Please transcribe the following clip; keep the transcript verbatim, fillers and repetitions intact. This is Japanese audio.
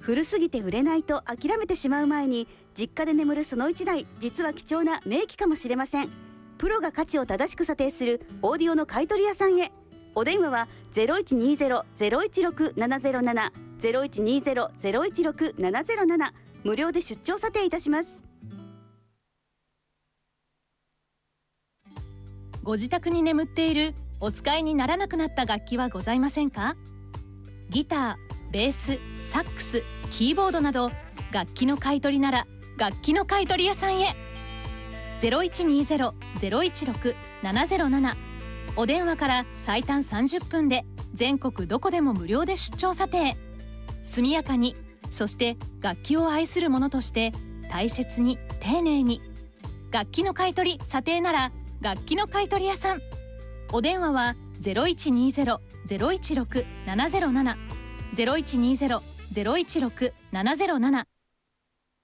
古すぎて売れないと諦めてしまう前に、実家で眠るそのいちだい、実は貴重な名機かもしれません。プロが価値を正しく査定するオーディオの買取屋さんへ。お電話は ゼロいちにゼロ ゼロいちろく ななゼロなな ゼロいちにゼロ ゼロいちろく ななゼロなな、無料で出張査定いたします。 ご自宅に眠っているお使いにならなくなった楽器はございませんか？ギター、ベース、サックス、キーボードなど楽器の買い取りなら楽器の買い取り屋さんへ。 ゼロいちにゼロ ゼロいちろく ななゼロなな、お電話から最短さんじゅっぷんで全国どこでも無料で出張査定。速やかに、そして楽器を愛する者として大切に丁寧に。楽器の買い取り査定なら楽器の買い取り屋さん。お電話は ゼロいちにゼロ ゼロいちろく ななゼロなな ゼロいちにゼロ ゼロいちろく ななゼロなな